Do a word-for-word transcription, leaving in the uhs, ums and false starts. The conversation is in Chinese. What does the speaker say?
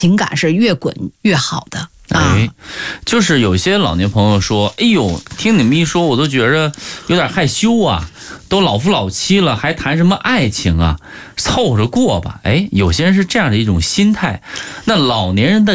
情感是越滚越好的。 哎，就是有些老年朋友说，哎呦，听你们一说，我都觉着有点害羞啊，都老夫老妻了，还谈什么爱情啊？凑合着过吧。哎，有些人是这样的一种心态，那老年人的